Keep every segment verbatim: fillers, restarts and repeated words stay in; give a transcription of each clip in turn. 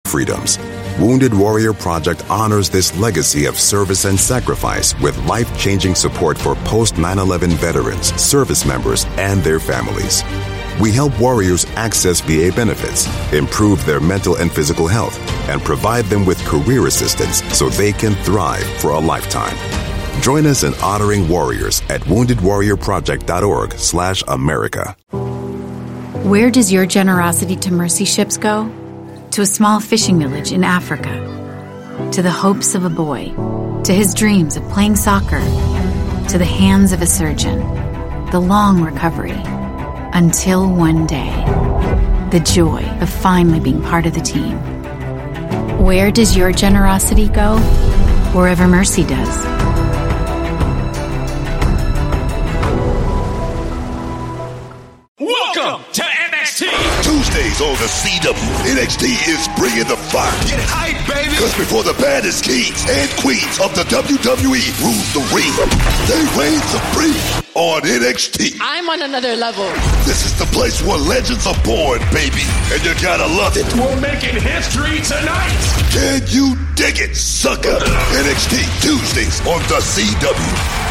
freedoms. Wounded Warrior Project honors this legacy of service and sacrifice with life-changing support for post nine eleven veterans, service members, and their families. We help warriors access V A benefits, improve their mental and physical health, and provide them with career assistance so they can thrive for a lifetime. Join us in honoring warriors at wounded warrior project dot org slash America. Where does your generosity to mercy ships go? To a small fishing village in Africa. To the hopes of a boy. To his dreams of playing soccer. To the hands of a surgeon. The long recovery. Until one day. The joy of finally being part of the team. Where does your generosity go? Wherever mercy does. Welcome to N X T. Tuesdays on the C W, N X T is bringing the fire. Get hype, baby. Because before the baddest kings and queens of the W W E rule the ring, they reign supreme on N X T. I'm on another level. This is the place where legends are born, baby, and you gotta love it. We're making history tonight. Can you dig it, sucker? N X T Tuesdays on the C W.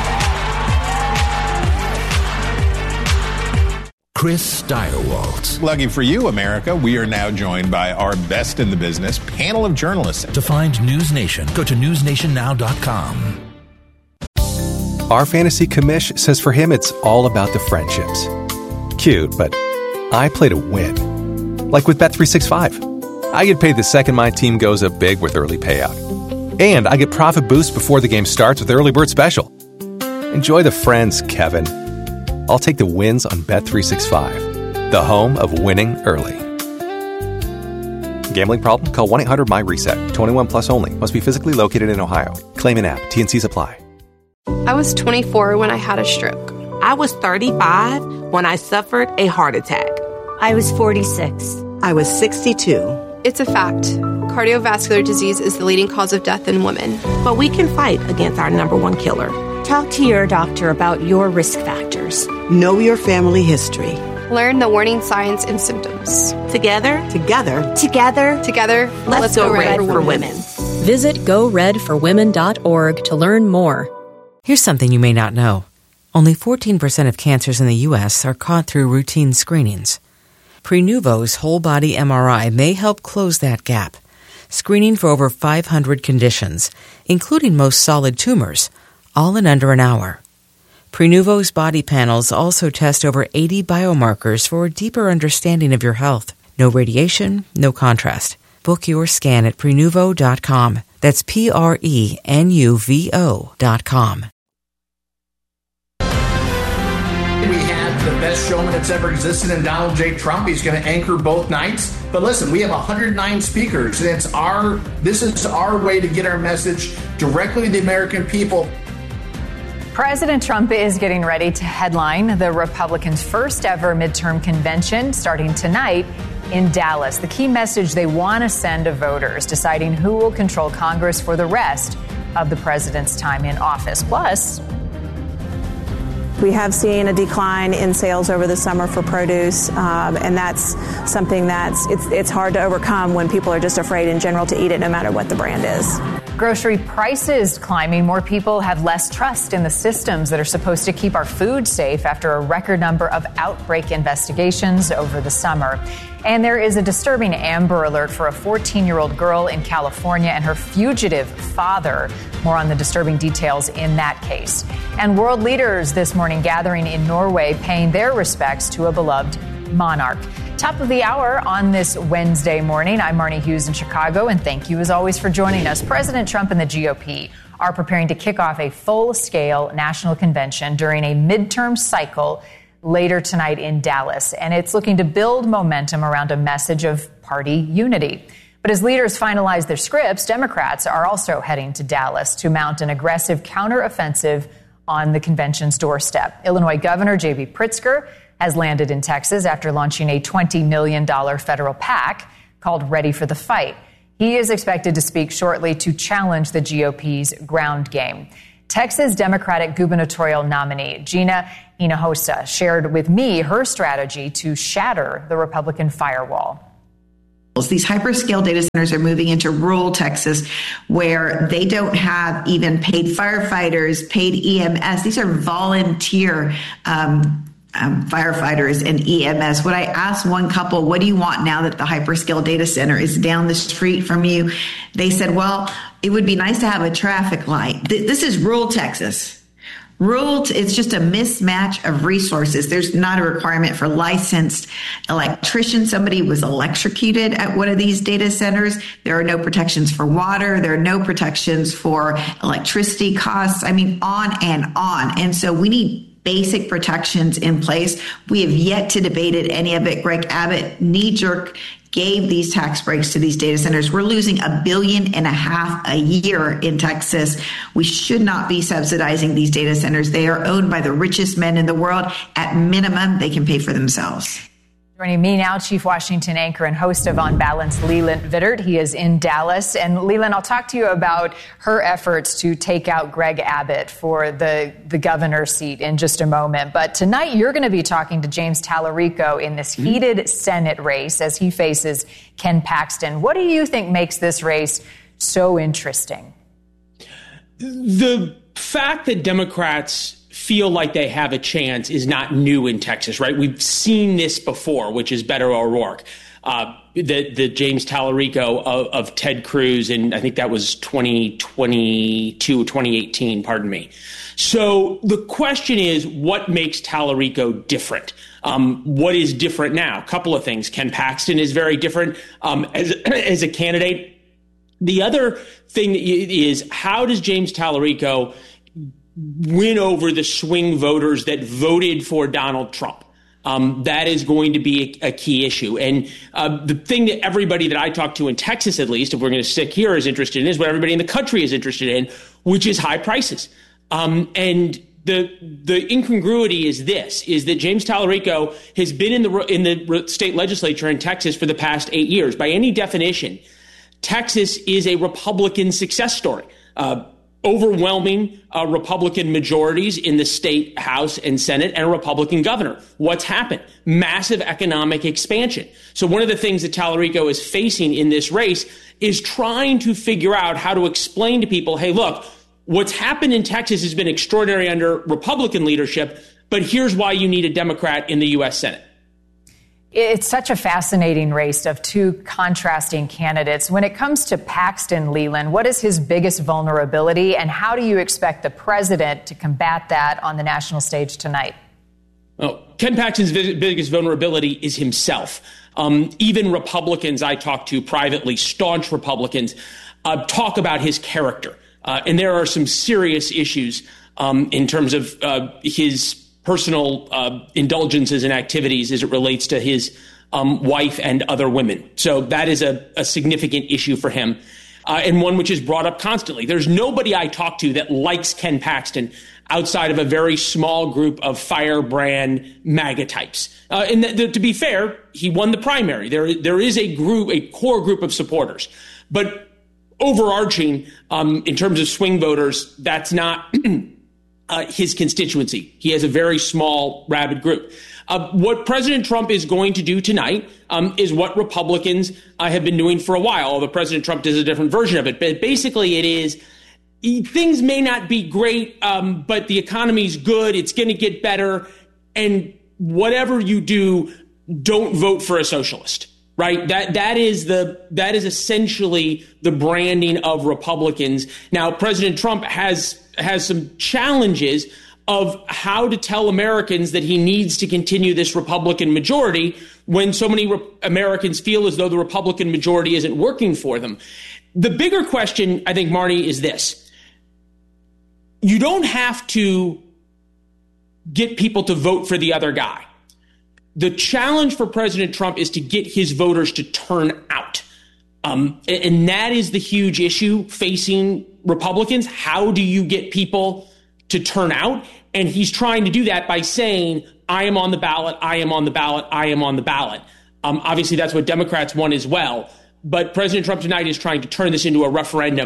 Chris Steigerwald. Lucky for you, America, we are now joined by our best in the business panel of journalists. To find News Nation, go to news nation now dot com. Our fantasy commish says for him it's all about the friendships. Cute, but I play to win. Like with Bet three sixty-five. I get paid the second my team goes up big with early payout. And I get profit boost before the game starts with Early Bird Special. Enjoy the friends, Kevin. I'll take the wins on Bet three sixty-five, the home of winning early. Gambling problem? Call one eight hundred my reset. twenty-one plus only. Must be physically located in Ohio. Claim in app. T and C's apply. I was twenty-four when I had a stroke. I was thirty-five when I suffered a heart attack. I was forty-six. I was sixty-two. It's a fact. Cardiovascular disease is the leading cause of death in women. But we can fight against our number one killer. Talk to your doctor about your risk factors. Know your family history. Learn the warning signs and symptoms. Together, together, together, together, let's, let's go, go red, red for, for women. women. Visit go red for women dot org to learn more. Here's something you may not know. Only fourteen percent of cancers in the U S are caught through routine screenings. Prenuvo's whole-body M R I may help close that gap, screening for over five hundred conditions, including most solid tumors, all in under an hour. Prenuvo's body panels also test over eighty biomarkers for a deeper understanding of your health. No radiation, no contrast. Book your scan at prenuvo dot com. That's P R E N U V O dot com. We have the best showman that's ever existed in Donald J. Trump. He's going to anchor both nights. But listen, we have one hundred nine speakers. And it's our, this is our way to get our message directly to the American people. President Trump is getting ready to headline the Republicans' first ever midterm convention starting tonight in Dallas. The key message they want to send to voters, deciding who will control Congress for the rest of the president's time in office. Plus, we have seen a decline in sales over the summer for produce, um, and that's something that's it's, it's hard to overcome when people are just afraid in general to eat it no matter what the brand is. Grocery prices climbing. More people have less trust in the systems that are supposed to keep our food safe after a record number of outbreak investigations over the summer. And there is a disturbing Amber Alert for a fourteen-year-old girl in California and her fugitive father. More on the disturbing details in that case. And world leaders this morning gathering in Norway, paying their respects to a beloved monarch. Top of the hour on this Wednesday morning. I'm Marnie Hughes in Chicago, and thank you as always for joining us. President Trump and the G O P are preparing to kick off a full-scale national convention during a midterm cycle later tonight in Dallas, and it's looking to build momentum around a message of party unity. But as leaders finalize their scripts, Democrats are also heading to Dallas to mount an aggressive counteroffensive on the convention's doorstep. Illinois Governor J B Pritzker has landed in Texas after launching a twenty million dollars federal PAC called Ready for the Fight. He is expected to speak shortly to challenge the G O P's ground game. Texas Democratic gubernatorial nominee Gina Hinojosa shared with me her strategy to shatter the Republican firewall. These hyperscale data centers are moving into rural Texas where they don't have even paid firefighters, paid E M S. These are volunteer um, um, firefighters and E M S. When I asked one couple, what do you want now that the hyperscale data center is down the street from you? They said, well, it would be nice to have a traffic light. Th- this is rural Texas. Rural, it's just a mismatch of resources. There's not a requirement for licensed electrician. Somebody was electrocuted at one of these data centers. There are no protections for water. There are no protections for electricity costs. I mean, on and on. And so we need basic protections in place. We have yet to debate it, any of it. Greg Abbott, knee-jerk, gave these tax breaks to these data centers. We're losing a billion and a half a year in Texas. We should not be subsidizing these data centers. They are owned by the richest men in the world. At minimum, they can pay for themselves. Joining me now, Chief Washington anchor and host of On Balance, Leland Vittert. He is in Dallas. And Leland, I'll talk to you about her efforts to take out Greg Abbott for the, the governor's seat in just a moment. But tonight, you're going to be talking to James Tallarico in this heated mm-hmm. Senate race as he faces Ken Paxton. What do you think makes this race so interesting? The fact that Democrats feel like they have a chance is not new in Texas, right? We've seen this before, which is Beto O'Rourke, uh, the the James Tallarico of, of Ted Cruz, and I think that was twenty twenty-two, twenty eighteen, pardon me. So the question is, what makes Tallarico different? Um, what is different now? A couple of things. Ken Paxton is very different um, as, as a candidate. The other thing is, how does James Tallarico win over the swing voters that voted for Donald Trump? Um, that is going to be a, a key issue. And uh, the thing that everybody that I talk to in Texas, at least, if we're going to stick here, is interested in is what everybody in the country is interested in, which is high prices. Um, and the the incongruity is this, is that James Tallarico has been in the in the state legislature in Texas for the past eight years. By any definition, Texas is a Republican success story. Uh, overwhelming uh, Republican majorities in the state House and Senate, and a Republican governor. What's happened? Massive economic expansion. So one of the things that Tallarico is facing in this race is trying to figure out how to explain to people, hey, look, what's happened in Texas has been extraordinary under Republican leadership, but here's why you need a Democrat in the U S Senate. It's such a fascinating race of two contrasting candidates. When it comes to Paxton, Leland, what is his biggest vulnerability, and how do you expect the president to combat that on the national stage tonight? Oh, Ken Paxton's biggest vulnerability is himself. Um, even Republicans I talk to privately, staunch Republicans, uh, talk about his character. Uh, and there are some serious issues um, in terms of uh, his personal uh, indulgences and activities as it relates to his um, wife and other women. So that is a, a significant issue for him, uh, and one which is brought up constantly. There's nobody I talk to that likes Ken Paxton outside of a very small group of firebrand MAGA types. Uh, and th- th- to be fair, he won the primary. There, there is a group, a core group of supporters. But overarching, um, in terms of swing voters, that's not Uh, his constituency. He has a very small, rabid group. Uh, what President Trump is going to do tonight um, is what Republicans uh, have been doing for a while, although President Trump does a different version of it. But basically it is, things may not be great, um, but the economy's good, it's going to get better, and whatever you do, don't vote for a socialist. Right? That that is the that is essentially the branding of Republicans. Now, President Trump has has some challenges of how to tell Americans that he needs to continue this Republican majority when so many Re- Americans feel as though the Republican majority isn't working for them. The bigger question, I think, Marnie, is this. You don't have to get people to vote for the other guy. The challenge for President Trump is to get his voters to turn out. Um, and, and that is the huge issue facing Republicans. How do you get people to turn out? And he's trying to do that by saying, I am on the ballot, I am on the ballot, I am on the ballot. Um, obviously, that's what Democrats want as well. But President Trump tonight is trying to turn this into a referendum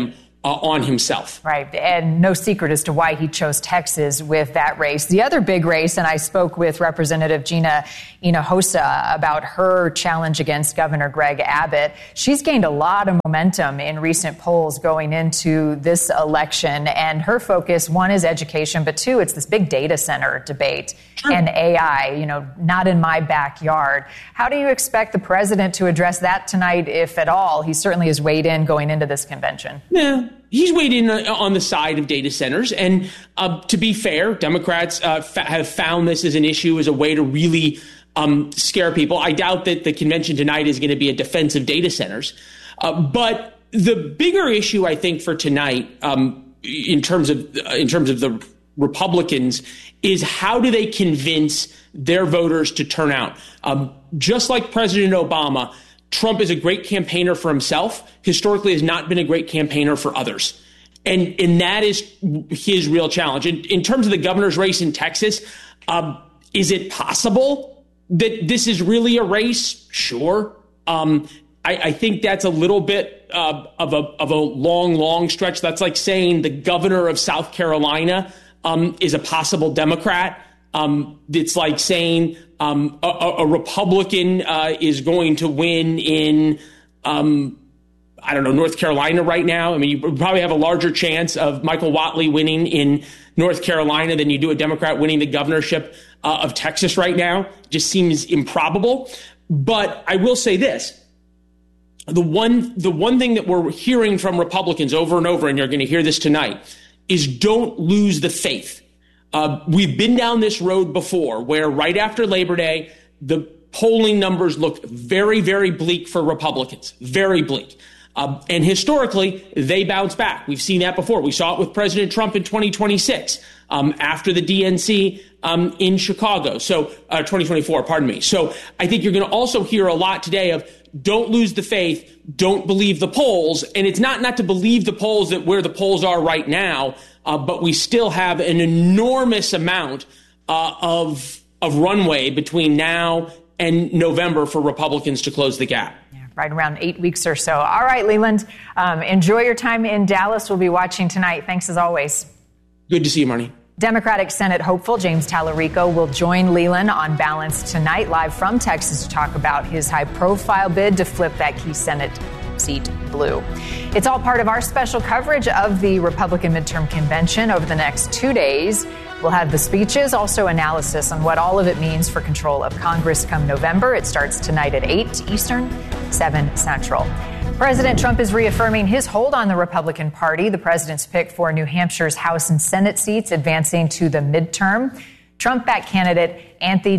uh, on himself. Right. And no secret as to why he chose Texas with that race. The other big race, and I spoke with Representative Gina Hinojosa about her challenge against Governor Greg Abbott. She's gained a lot of momentum in recent polls going into this election. And her focus, one, is education, but two, it's this big data center debate sure. and A I, you know, not in my backyard. How do you expect the president to address that tonight, if at all? He certainly has weighed in going into this convention. Yeah. He's weighed in on the side of data centers. And uh, to be fair, Democrats uh, fa- have found this as an issue, as a way to really um, scare people. I doubt that the convention tonight is going to be a defense of data centers. Uh, but the bigger issue, I think, for tonight, um, in terms of uh, in terms of the Republicans, is how do they convince their voters to turn out? Um, just like President Obama, Trump is a great campaigner for himself, historically has not been a great campaigner for others. And and that is his real challenge. In, in terms of the governor's race in Texas, um, is it possible that this is really a race? Sure. Um, I, I think that's a little bit uh, of a of a long, long stretch. That's like saying the governor of South Carolina um, is a possible Democrat. Um, it's like saying um, a, a Republican uh, is going to win in, um, I don't know, North Carolina right now. I mean, you probably have a larger chance of Michael Whatley winning in North Carolina than you do a Democrat winning the governorship uh, of Texas right now. Just seems improbable. But I will say this. The one, the one thing that we're hearing from Republicans over and over, and you're going to hear this tonight, is don't lose the faith. Uh, we've been down this road before where right after Labor Day, the polling numbers looked very, very bleak for Republicans, very bleak. Uh, and historically, they bounce back. We've seen that before. We saw it with President Trump in twenty twenty-six um, after the D N C um, in Chicago. So uh, twenty twenty-four, pardon me. So I think you're going to also hear a lot today of don't lose the faith, don't believe the polls. And it's not not to believe the polls that where the polls are right now, uh, but we still have an enormous amount uh, of of runway between now and November for Republicans to close the gap. Right around eight weeks or so. All right, Leland, um, enjoy your time in Dallas. We'll be watching tonight. Thanks as always. Good to see you, Marnie. Democratic Senate hopeful James Tallarico will join Leland on Balance tonight, live from Texas, to talk about his high-profile bid to flip that key Senate seat blue. It's all part of our special coverage of the Republican midterm convention over the next two days. We'll have the speeches, also analysis on what all of it means for control of Congress come November. It starts tonight at eight Eastern, seven Central. President Trump is reaffirming his hold on the Republican Party. The president's pick for New Hampshire's House and Senate seats advancing to the midterm. Trump-backed candidate Anthony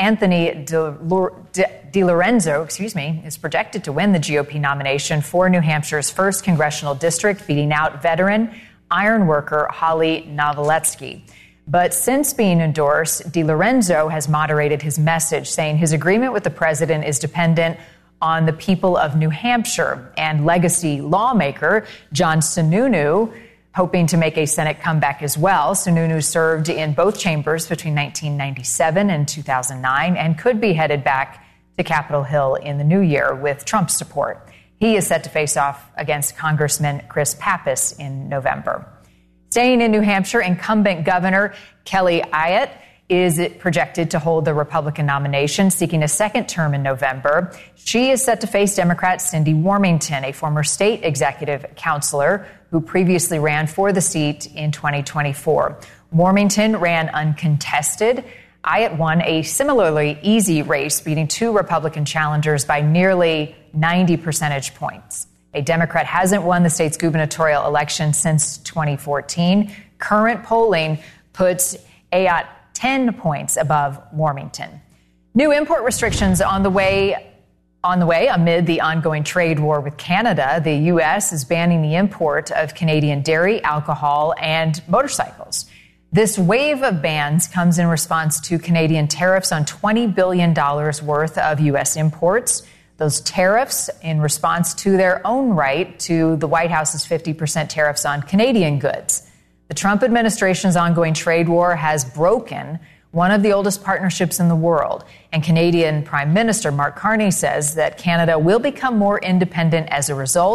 DiLorenzo, excuse me, is projected to win the G O P nomination for New Hampshire's first congressional district, beating out veteran ironworker Holly Noveletsky. But since being endorsed, DiLorenzo has moderated his message, saying his agreement with the president is dependent on the people of New Hampshire. And legacy lawmaker John Sununu, hoping to make a Senate comeback as well. Sununu served in both chambers between nineteen ninety-seven and two thousand nine and could be headed back to Capitol Hill in the new year with Trump's support. He is set to face off against Congressman Chris Pappas in November. Staying in New Hampshire, incumbent Governor Kelly Ayotte is projected to hold the Republican nomination, seeking a second term in November. She is set to face Democrat Cindy Warmington, a former state executive counselor who previously ran for the seat in twenty twenty-four. Warmington ran uncontested. Ayotte won a similarly easy race, beating two Republican challengers by nearly ninety percentage points. A Democrat hasn't won the state's gubernatorial election since twenty fourteen. Current polling puts Ayotte ten points above Warmington. New import restrictions on the way on the way amid the ongoing trade war with Canada. The U S is banning the import of Canadian dairy, alcohol, and motorcycles. This wave of bans comes in response to Canadian tariffs on twenty billion dollars worth of U S imports. Those tariffs in response to their own right to the White House's fifty percent tariffs on Canadian goods. The Trump administration's ongoing trade war has broken one of the oldest partnerships in the world. And Canadian Prime Minister Mark Carney says that Canada will become more independent as a result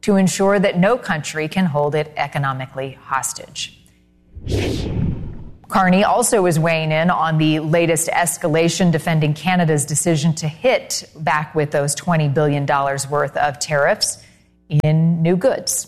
to ensure that no country can hold it economically hostage. Carney also is weighing in on the latest escalation, defending Canada's decision to hit back with those twenty billion dollars worth of tariffs in new goods.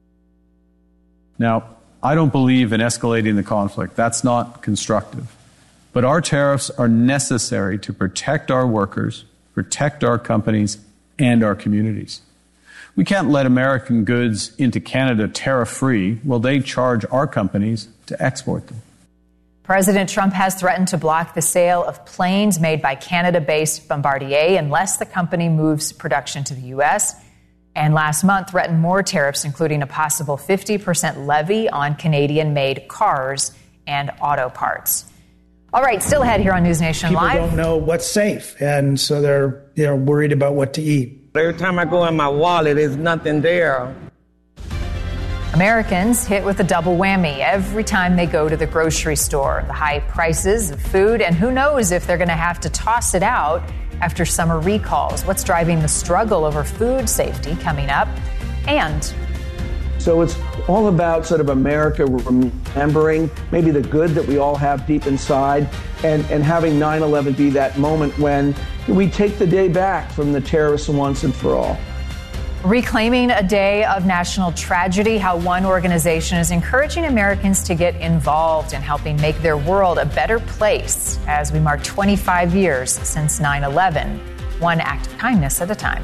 Now, I don't believe in escalating the conflict. That's not constructive. But our tariffs are necessary to protect our workers, protect our companies, and our communities. We can't let American goods into Canada tariff-free while they charge our companies to export them. President Trump has threatened to block the sale of planes made by Canada-based Bombardier unless the company moves production to the U S. And last month threatened more tariffs, including a possible fifty percent levy on Canadian-made cars and auto parts. All right, still ahead here on News Nation People Live. People don't know what's safe, and so they're they're worried about what to eat. Every time I go in my wallet, there's nothing there. Americans hit with a double whammy every time they go to the grocery store. The high prices of food, and who knows if they're going to have to toss it out after summer recalls. What's driving the struggle over food safety coming up? And so it's all about sort of America remembering maybe the good that we all have deep inside, and, and having nine eleven be that moment when we take the day back from the terrorists once and for all. Reclaiming a day of national tragedy, how one organization is encouraging Americans to get involved in helping make their world a better place as we mark twenty-five years since nine eleven, one act of kindness at a time.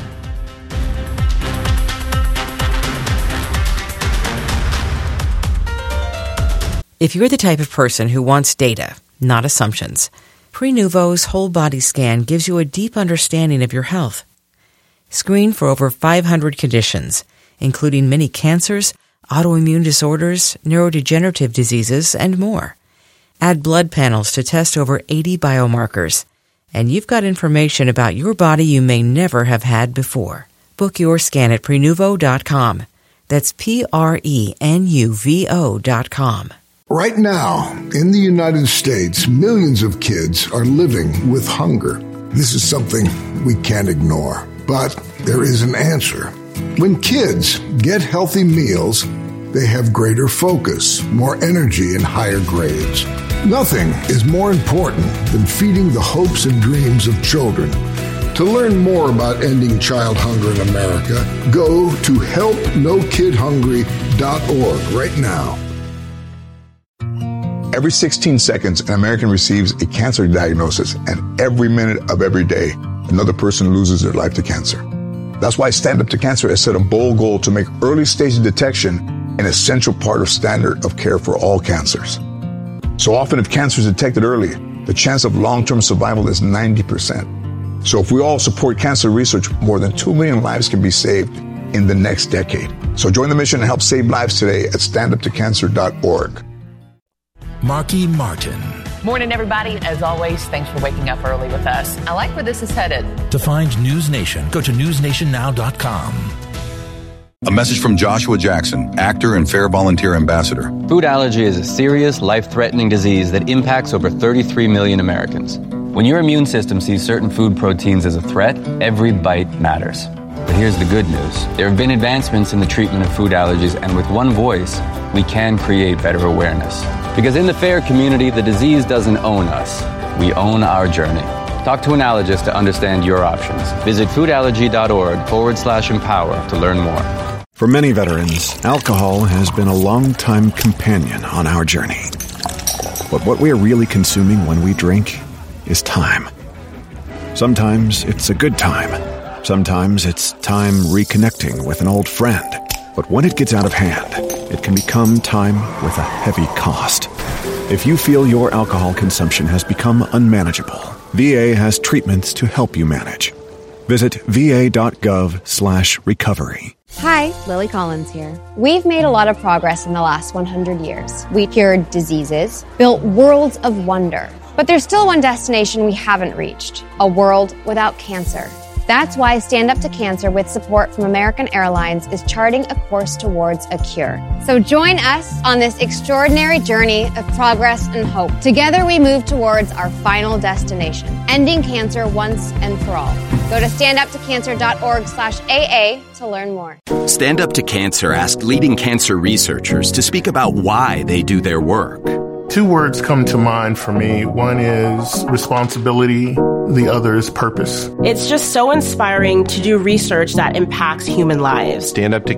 If you're the type of person who wants data, not assumptions, Prenuvo's whole body scan gives you a deep understanding of your health. Screen for over five hundred conditions, including many cancers, autoimmune disorders, neurodegenerative diseases, and more. Add blood panels to test over eighty biomarkers, and you've got information about your body you may never have had before. Book your scan at Prenuvo dot com. That's P R E N U V O dot com. Right now, in the United States, millions of kids are living with hunger. This is something we can't ignore. But there is an answer. When kids get healthy meals, they have greater focus, more energy, and higher grades. Nothing is more important than feeding the hopes and dreams of children. To learn more about ending child hunger in America, go to help no kid hungry dot org right now. Every sixteen seconds, an American receives a cancer diagnosis, and every minute of every day, another person loses their life to cancer. That's why Stand Up to Cancer has set a bold goal to make early stage detection an essential part of standard of care for all cancers. So often, if cancer is detected early, the chance of long-term survival is ninety percent. So if we all support cancer research, more than two million lives can be saved in the next decade. So join the mission and help save lives today at stand up to cancer dot org. Marky Martin. Morning, everybody. As always, thanks for waking up early with us. I like where this is headed. To find News Nation, go to news nation now dot com. A message from Joshua Jackson, actor and Fair Volunteer Ambassador. Food allergy is a serious, life-threatening disease that impacts over thirty-three million Americans. When your immune system sees certain food proteins as a threat, every bite matters. But here's the good news. There have been advancements in the treatment of food allergies, and with one voice, we can create better awareness. Because in the FAIR community, the disease doesn't own us. We own our journey. Talk to an allergist to understand your options. Visit foodallergy.org forward slash empower to learn more. For many veterans, alcohol has been a long-time companion on our journey. But what we are really consuming when we drink is time. Sometimes it's a good time. Sometimes it's time reconnecting with an old friend. But when it gets out of hand, it can become time with a heavy cost. If you feel your alcohol consumption has become unmanageable, V A has treatments to help you manage. Visit va.gov slash recovery. Hi, Lily Collins here. We've made a lot of progress in the last one hundred years. We cured diseases, built worlds of wonder. But there's still one destination we haven't reached, a world without cancer. That's why Stand Up to Cancer, with support from American Airlines, is charting a course towards a cure. So join us on this extraordinary journey of progress and hope. Together we move towards our final destination, ending cancer once and for all. Go to standuptocancer.org slash AA to learn more. Stand Up to Cancer asked leading cancer researchers to speak about why they do their work. Two words come to mind for me. One is responsibility. The other is purpose. It's just so inspiring to do research that impacts human lives. Stand Up to